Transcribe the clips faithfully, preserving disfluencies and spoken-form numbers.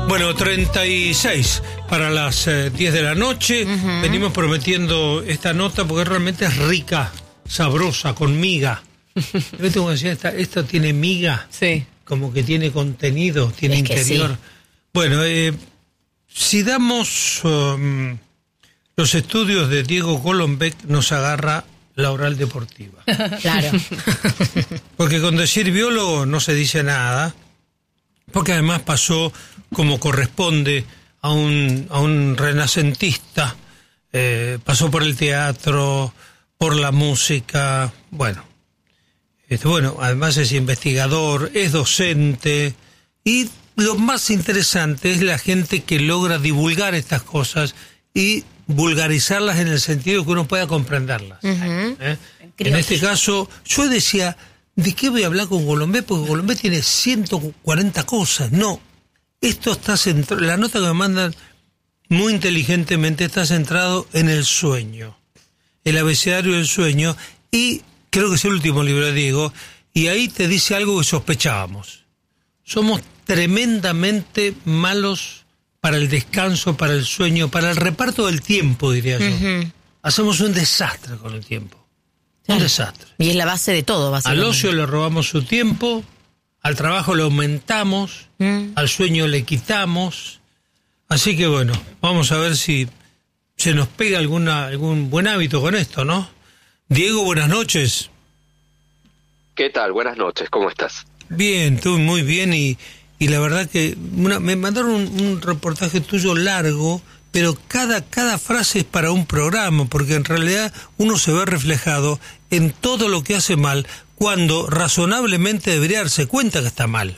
Bueno, treinta y seis para las eh, diez de la noche. Uh-huh. Venimos prometiendo esta nota porque realmente es rica, sabrosa, con miga. Yo tengo que decir, esta, esto tiene miga, sí. Como que tiene contenido, tiene es interior. Sí. Bueno, eh, si damos um, los estudios de Diego Golombek, nos agarra la oral deportiva. Claro. Porque con decir biólogo no se dice nada, porque además pasó como corresponde a un, a un renacentista, eh, pasó por el teatro, por la música, bueno, este, bueno, además es investigador, es docente, y lo más interesante es la gente que logra divulgar estas cosas y vulgarizarlas en el sentido que uno pueda comprenderlas. Uh-huh. ¿Eh? En este caso, yo decía, ¿de qué voy a hablar con Golombek? Porque Golombek tiene ciento cuarenta cosas. No, esto está centrado, la nota que me mandan muy inteligentemente está centrado en el sueño, el abecedario del sueño, y creo que es el último libro de Diego, y ahí te dice algo que sospechábamos. Somos tremendamente malos para el descanso, para el sueño, para el reparto del tiempo, diría yo. Uh-huh. Hacemos un desastre con el tiempo. Un claro. desastre. Y es la base de todo, básicamente. Al ocio le robamos su tiempo, al trabajo le aumentamos, mm. al sueño le quitamos. Así que bueno, vamos a ver si se nos pega alguna, algún buen hábito con esto, ¿no? Diego, buenas noches. ¿Qué tal? Buenas noches, ¿cómo estás? Bien, tú muy bien, y, y la verdad que una, me mandaron un, un reportaje tuyo largo, pero cada, cada frase es para un programa, porque en realidad uno se ve reflejado en todo lo que hace mal, cuando razonablemente debería darse cuenta que está mal.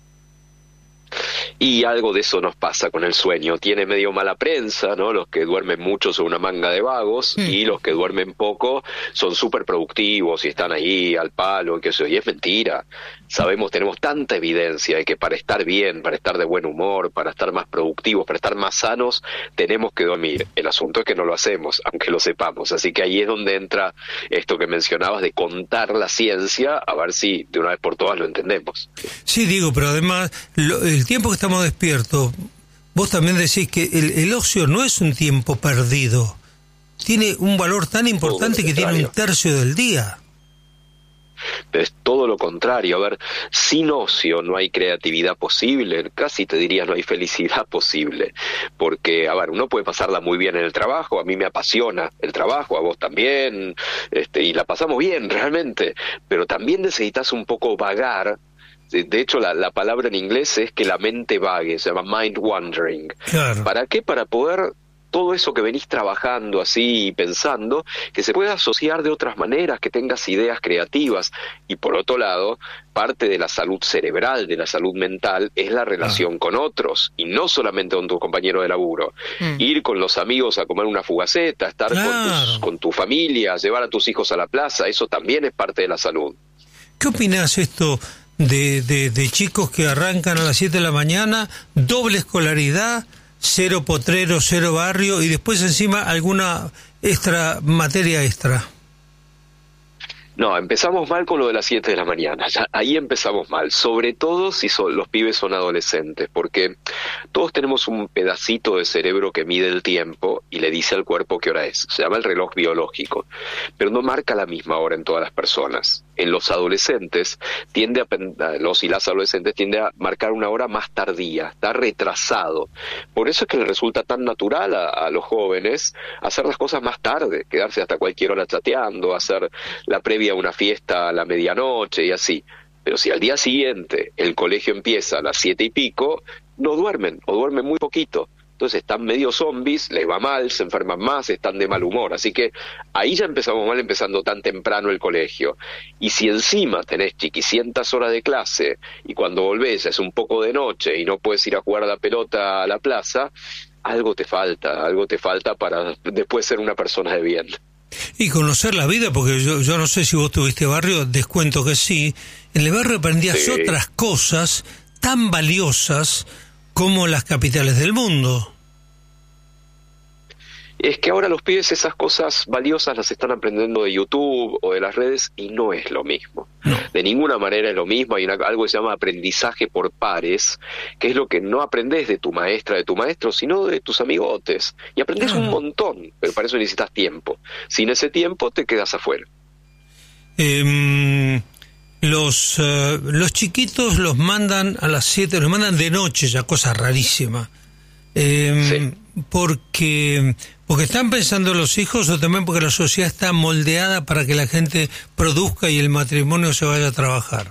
Y algo de eso nos pasa con el sueño. Tiene medio mala prensa, ¿no? Los que duermen mucho son una manga de vagos, mm. y los que duermen poco son súper productivos y están ahí al palo, qué sé yo. Y es mentira. Sabemos, tenemos tanta evidencia de que para estar bien, para estar de buen humor, para estar más productivos, para estar más sanos, tenemos que dormir. El asunto es que no lo hacemos, aunque lo sepamos. Así que ahí es donde entra esto que mencionabas de contar la ciencia, a ver si de una vez por todas lo entendemos. Sí, digo, pero además, lo, el tiempo que estamos despiertos, vos también decís que el, el ocio no es un tiempo perdido. Tiene un valor tan importante que tiene un tercio del día. Pero es todo lo contrario. A ver, sin ocio no hay creatividad posible, casi te diría no hay felicidad posible, porque, a ver, uno puede pasarla muy bien en el trabajo, a mí me apasiona el trabajo, a vos también, este, y la pasamos bien realmente, pero también necesitas un poco vagar. De hecho, la, la palabra en inglés es que la mente vague, se llama mind wandering. Claro. ¿Para qué? Para poder todo eso que venís trabajando así y pensando, que se pueda asociar de otras maneras, que tengas ideas creativas. Y por otro lado, parte de la salud cerebral, de la salud mental, es la relación ah. con otros, y no solamente con tus compañeros de laburo. Mm. Ir con los amigos a comer una fugaceta, estar claro. con, tus, con tu familia, llevar a tus hijos a la plaza, eso también es parte de la salud. ¿Qué opinás esto de, de, de chicos que arrancan a las siete de la mañana, doble escolaridad, cero potrero, cero barrio, y después encima alguna extra materia extra? No, empezamos mal con lo de las siete de la mañana, ya, ahí empezamos mal, sobre todo si son, los pibes son adolescentes, porque todos tenemos un pedacito de cerebro que mide el tiempo y le dice al cuerpo qué hora es, se llama el reloj biológico, pero no marca la misma hora en todas las personas. En los adolescentes, tiende a, los y las adolescentes tiende a marcar una hora más tardía, está retrasado. Por eso es que les resulta tan natural a, a los jóvenes hacer las cosas más tarde, quedarse hasta cualquier hora chateando, hacer la previa a una fiesta a la medianoche y así. Pero si al día siguiente el colegio empieza a las siete y pico, no duermen, o duermen muy poquito. Entonces están medio zombies, les va mal, se enferman más, están de mal humor. Así que ahí ya empezamos mal empezando tan temprano el colegio. Y si encima tenés chiquicientas horas de clase y cuando volvés es un poco de noche y no puedes ir a jugar a la pelota a la plaza, algo te falta, algo te falta para después ser una persona de bien. Y conocer la vida, porque yo, yo no sé si vos tuviste barrio, descuento que sí. En el barrio aprendías sí. otras cosas tan valiosas como las capitales del mundo. Es que ahora los pibes esas cosas valiosas las están aprendiendo de YouTube o de las redes y no es lo mismo. No. De ninguna manera es lo mismo. Hay una, algo que se llama aprendizaje por pares, que es lo que no aprendes de tu maestra, de tu maestro, sino de tus amigotes. Y aprendes Claro. un montón, pero para eso necesitas tiempo. Sin ese tiempo te quedas afuera. Eh, los, uh, los chiquitos los mandan a las siete, los mandan de noche, ya cosa rarísima. Eh, Sí. Porque... ¿Porque están pensando los hijos o también porque la sociedad está moldeada para que la gente produzca y el matrimonio se vaya a trabajar?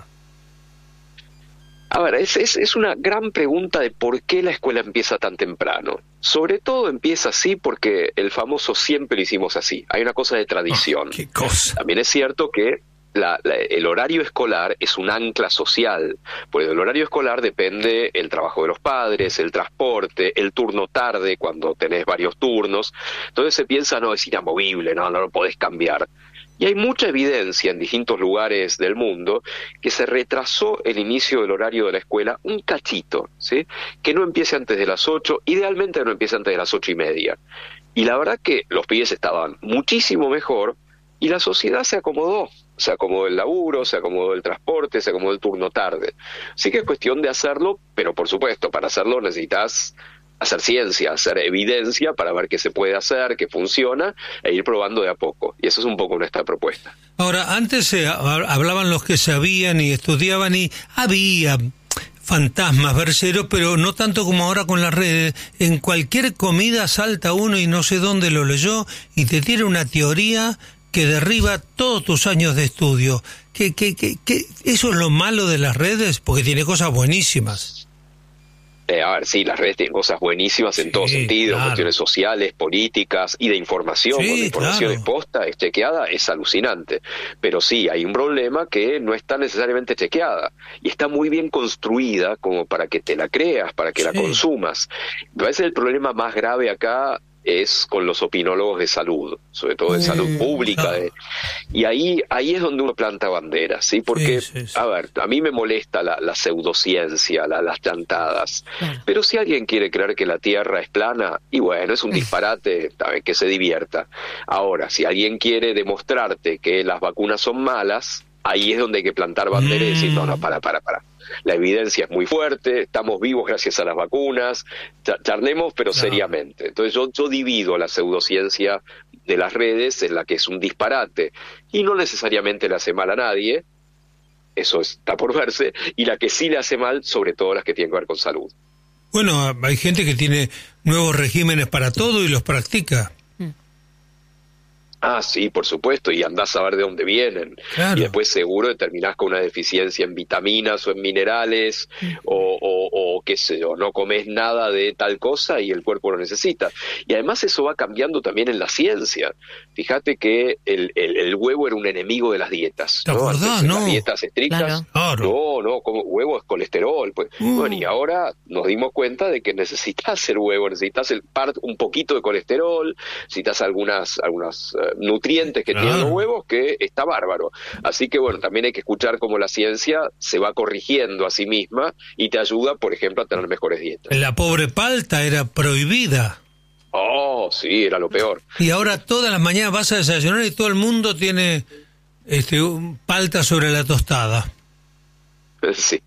A ver, es, es, es una gran pregunta de por qué la escuela empieza tan temprano. Sobre todo empieza así porque el famoso siempre lo hicimos así. Hay una cosa de tradición. Oh, ¡qué cosa! También es cierto que La, la, el horario escolar es un ancla social, porque del horario escolar depende el trabajo de los padres, el transporte, el turno tarde cuando tenés varios turnos. Entonces se piensa, no, es inamovible, no, no lo podés cambiar. Y hay mucha evidencia en distintos lugares del mundo que se retrasó el inicio del horario de la escuela un cachito, ¿sí? Que no empiece antes de las ocho, idealmente no empiece antes de las ocho y media. Y la verdad que los pibes estaban muchísimo mejor y la sociedad se acomodó. Se acomodó el laburo, se acomodó el transporte, se acomodó el turno tarde. Así que es cuestión de hacerlo, pero por supuesto, para hacerlo necesitas hacer ciencia, hacer evidencia para ver qué se puede hacer, qué funciona, e ir probando de a poco. Y eso es un poco nuestra propuesta. Ahora, antes eh, hablaban los que sabían y estudiaban y había fantasmas, verseros, pero no tanto como ahora con las redes. En cualquier comida salta uno y no sé dónde lo leyó y te tira una teoría que derriba todos tus años de estudio. ¿Qué, qué, qué, qué? ¿Eso es lo malo de las redes? Porque tiene cosas buenísimas. Eh, a ver, sí, las redes tienen cosas buenísimas en Sí, todo sentido, claro. Cuestiones sociales, políticas y de información. Sí, Cuando la información claro. es posta, es chequeada, es alucinante. Pero sí, hay un problema que no está necesariamente chequeada y está muy bien construida como para que te la creas, para que Sí. la consumas. Me parece el problema más grave acá es con los opinólogos de salud, sobre todo de Mm, salud pública, claro. de, y ahí ahí es donde uno planta banderas, ¿sí? Porque, Sí, sí, sí. a ver, a mí me molesta la, la pseudociencia, la, las chantadas, Claro. pero si alguien quiere creer que la Tierra es plana, y bueno, es un disparate, ¿sabes? Que se divierta. Ahora, si alguien quiere demostrarte que las vacunas son malas, ahí es donde hay que plantar banderas y decir, no, no, para, para, para. La evidencia es muy fuerte, estamos vivos gracias a las vacunas, cha- charlemos pero Claro. seriamente. Entonces yo, yo divido la pseudociencia de las redes en la que es un disparate y no necesariamente le hace mal a nadie, eso está por verse, y la que sí le hace mal, sobre todo las que tienen que ver con salud. Bueno, hay gente que tiene nuevos regímenes para todo y los practica. Ah, sí, por supuesto, y andás a ver de dónde vienen. Claro. Y después seguro terminás con una deficiencia en vitaminas o en minerales, o, o, o qué sé yo, no comes nada de tal cosa y el cuerpo lo necesita. Y además eso va cambiando también en la ciencia. Fíjate que el, el, el huevo era un enemigo de las dietas. ¿Te ¿no? acordás, Antes, en no? las dietas estrictas. Claro. Claro. No, no, como huevo es colesterol. Pues. Uh. Bueno, y ahora nos dimos cuenta de que necesitas el huevo, necesitas el part, un poquito de colesterol, necesitas algunas, algunas uh, nutrientes que Claro. tienen los huevos, que está bárbaro. Así que bueno, también hay que escuchar cómo la ciencia se va corrigiendo a sí misma y te ayuda, por ejemplo, a tener mejores dietas. La pobre palta era prohibida. Oh, sí, era lo peor. Y ahora todas las mañanas vas a desayunar y todo el mundo tiene este un palta sobre la tostada. Sí.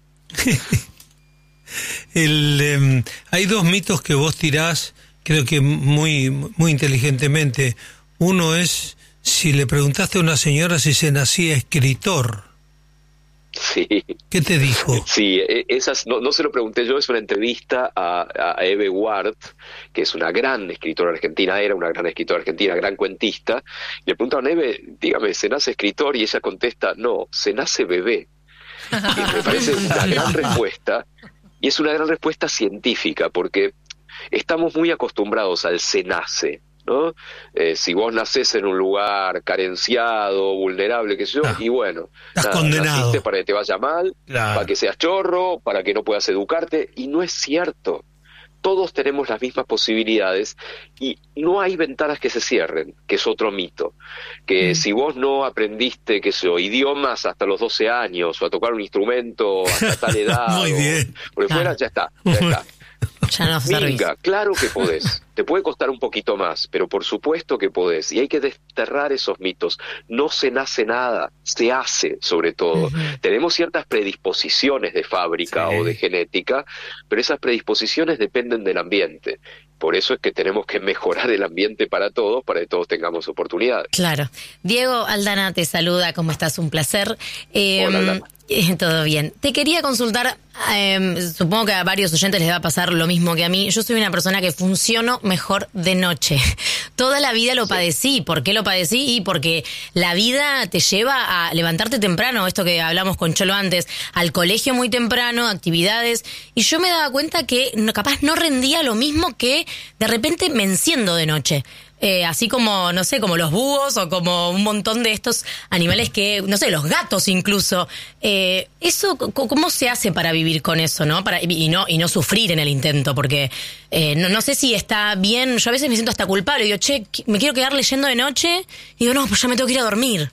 El, eh, hay dos mitos que vos tirás, creo que muy, muy inteligentemente. Uno es, si le preguntaste a una señora si se nacía escritor, Sí. ¿qué te dijo? Sí, esas no, no se lo pregunté yo, es una entrevista a, a Eve Ward, que es una gran escritora argentina, era una gran escritora argentina, gran cuentista. Le preguntaron, Eve, dígame, ¿se nace escritor? Y ella contesta, no, se nace bebé. Y me parece una gran respuesta, y es una gran respuesta científica, porque estamos muy acostumbrados al se nace, ¿no? Eh, si vos nacés en un lugar carenciado, vulnerable, qué sé yo, Ah, y bueno, estás nada, condenado. naciste para que te vaya mal, Claro. para que seas chorro, para que no puedas educarte, y no es cierto. Todos tenemos las mismas posibilidades y no hay ventanas que se cierren, que es otro mito. Que Mm. si vos no aprendiste, qué sé yo, idiomas hasta los doce años, o a tocar un instrumento hasta tal edad, Muy o bien. por fuera, Claro. ya está, ya está. ya no servís. Minga, claro que podés. Te puede costar un poquito más, pero por supuesto que podés. Y hay que desterrar esos mitos. No se nace nada, se hace sobre todo. Uh-huh. Tenemos ciertas predisposiciones de fábrica sí. o de genética, pero esas predisposiciones dependen del ambiente. Por eso es que tenemos que mejorar el ambiente para todos, para que todos tengamos oportunidades. Claro. Diego Aldana te saluda, ¿cómo estás? Un placer. Eh, Hola, Aldana. Eh, todo bien. Te quería consultar, eh, supongo que a varios oyentes les va a pasar lo mismo que a mí. Yo soy una persona que funciono mejor de noche. Toda la vida lo sí. padecí. ¿Por qué lo padecí? Y porque la vida te lleva a levantarte temprano, esto que hablamos con Cholo antes, al colegio muy temprano, actividades. Y yo me daba cuenta que no, capaz no rendía lo mismo que de repente me enciendo de noche. Eh, así como, no sé, como los búhos o como un montón de estos animales que, no sé, los gatos incluso. Eh, eso, ¿cómo se hace para vivir con eso, no? Para, y no y no sufrir en el intento, porque eh, no, no sé si está bien. Yo a veces me siento hasta culpable. Digo, che, me quiero quedar leyendo de noche. Y digo, no, pues ya me tengo que ir a dormir.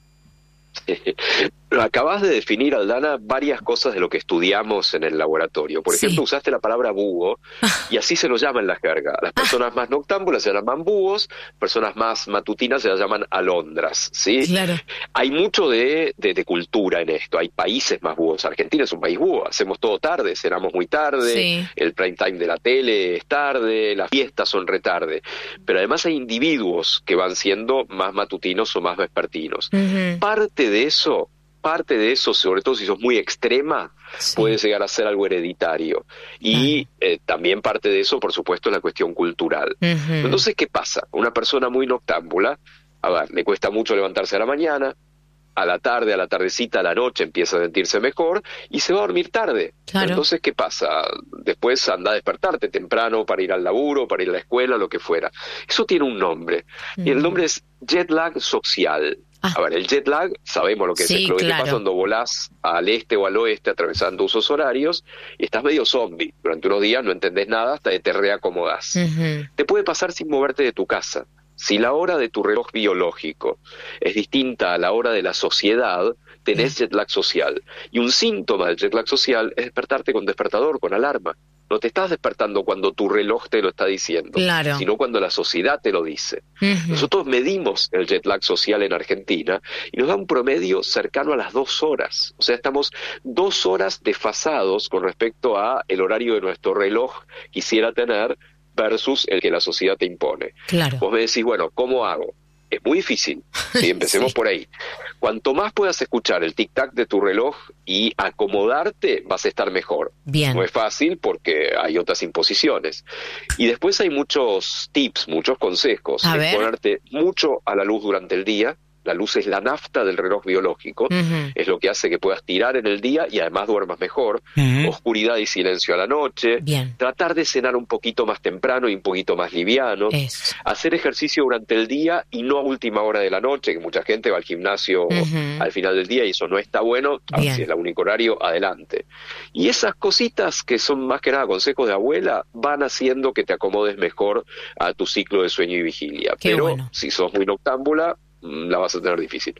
Acabas de definir, Aldana, varias cosas de lo que estudiamos en el laboratorio. Por sí. ejemplo, usaste la palabra búho, y así se lo llama en la jerga. Las personas ah. más noctámbulas se llaman búhos, personas más matutinas se las llaman alondras, ¿sí? Claro. Hay mucho de, de, de cultura en esto. Hay países más búhos. Argentina es un país búho. Hacemos todo tarde, cenamos muy tarde, sí. el prime time de la tele es tarde, las fiestas son retarde. Pero además hay individuos que van siendo más matutinos o más vespertinos. Uh-huh. Parte de eso... Parte de eso, sobre todo si sos muy extrema, sí. puede llegar a ser algo hereditario. Y uh-huh. eh, también parte de eso, por supuesto, es la cuestión cultural. Uh-huh. Entonces, ¿qué pasa? Una persona muy noctámbula, a ver, le cuesta mucho levantarse a la mañana, a la tarde, a la tardecita, a la noche empieza a sentirse mejor y se va a dormir tarde. Claro. Entonces, ¿qué pasa? Después anda a despertarte temprano para ir al laburo, para ir a la escuela, lo que fuera. Eso tiene un nombre. Uh-huh. Y el nombre es jet lag social. A ver, el jet lag, sabemos lo que sí, es, lo que claro. te pasa cuando volás al este o al oeste atravesando usos horarios y estás medio zombie. Durante unos días no entendés nada hasta que te reacomodás. Uh-huh. Te puede pasar sin moverte de tu casa. Si la hora de tu reloj biológico es distinta a la hora de la sociedad, tenés uh-huh. jet lag social. Y un síntoma del jet lag social es despertarte con despertador, con alarma. No te estás despertando cuando tu reloj te lo está diciendo, claro. sino cuando la sociedad te lo dice. Uh-huh. Nosotros medimos el jet lag social en Argentina y nos da un promedio cercano a las dos horas. O sea, estamos dos horas desfasados con respecto a el horario de nuestro reloj quisiera tener versus el que la sociedad te impone. Claro. Vos me decís, bueno, ¿cómo hago? Es muy difícil, ¿sí? Empecemos sí. por ahí. Cuanto más puedas escuchar el tic-tac de tu reloj y acomodarte, vas a estar mejor. Bien. No es fácil porque hay otras imposiciones. Y después hay muchos tips, muchos consejos. A ver. Ponerte mucho a la luz durante el día. La luz es la nafta del reloj biológico, uh-huh. es lo que hace que puedas tirar en el día y además duermas mejor. Uh-huh. Oscuridad y silencio a la noche. Bien. Tratar de cenar un poquito más temprano y un poquito más liviano. Eso. Hacer ejercicio durante el día y no a última hora de la noche, que mucha gente va al gimnasio uh-huh. al final del día y eso no está bueno. Si es el único horario, adelante. Y esas cositas que son más que nada consejos de abuela van haciendo que te acomodes mejor a tu ciclo de sueño y vigilia. Qué Pero bueno. Si sos muy noctámbula, la vas a tener difícil.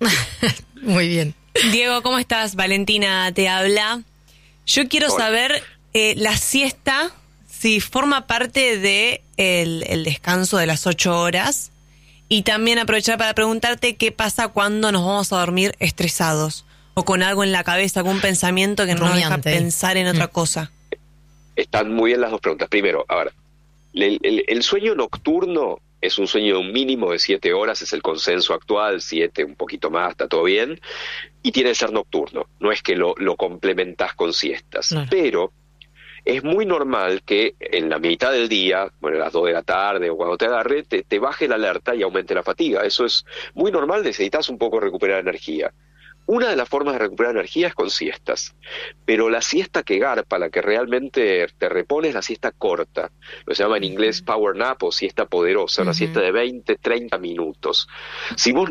Muy bien. Diego, ¿cómo estás? Valentina te habla. Yo quiero Hola. saber, eh, la siesta, si forma parte de el, el descanso de las ocho horas, y también aprovechar para preguntarte qué pasa cuando nos vamos a dormir estresados, o con algo en la cabeza, algún pensamiento que no nos deja pensar en otra cosa. Están muy bien las dos preguntas. Primero, a ver, el, el, el sueño nocturno es un sueño de un mínimo de siete horas, es el consenso actual, siete, un poquito más, está todo bien, y tiene que ser nocturno, no es que lo, lo complementás con siestas, claro. Pero es muy normal que en la mitad del día, bueno, a las dos de la tarde o cuando te agarre, te, te baje la alerta y aumente la fatiga, eso es muy normal, necesitas un poco recuperar energía. Una de las formas de recuperar energía es con siestas, pero la siesta que garpa, la que realmente te repone, es la siesta corta. Lo se llama en inglés power nap o siesta poderosa, una uh-huh. siesta de veinte, treinta minutos. Si vos